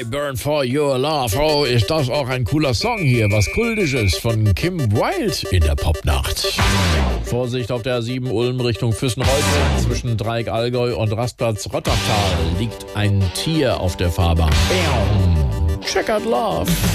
Burn for Your Love. Oh, ist das auch ein cooler Song hier. Was Kultisches von Kim Wilde in der Popnacht. Vorsicht auf der A7 Ulm Richtung Füssenreuth. Zwischen Dreieck Allgäu und Rastplatz Rottertal liegt ein Tier auf der Fahrbahn. Checkered Love.